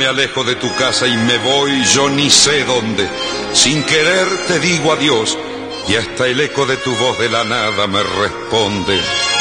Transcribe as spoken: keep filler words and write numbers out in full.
me alejo de tu casa y me voy yo ni sé dónde. Sin querer te digo adiós y hasta el eco de tu voz de la nada me responde.